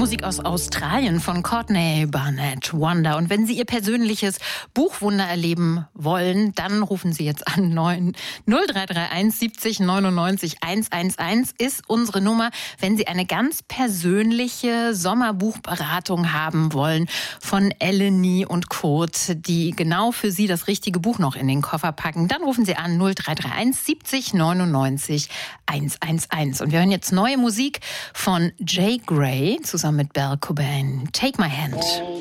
Musik aus Australien von Courtney Barnett, Wonder. Und wenn Sie Ihr persönliches Buchwunder erleben wollen, dann rufen Sie jetzt an. 0331 70 99 111 ist unsere Nummer, wenn Sie eine ganz persönliche Sommerbuchberatung haben wollen von Eleni und Kurt, die genau für Sie das richtige Buch noch in den Koffer packen. Dann rufen Sie an 0331 70 99 111. Und wir hören jetzt neue Musik von Jay Gray zusammen mit Belle Cobain. Take My Hand.